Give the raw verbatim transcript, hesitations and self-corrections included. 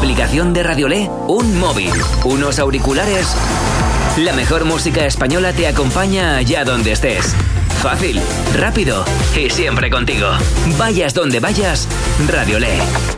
aplicación de Radiolé, un móvil, unos auriculares. La mejor música española te acompaña allá donde estés. Fácil, rápido y siempre contigo. Vayas donde vayas, Radiolé.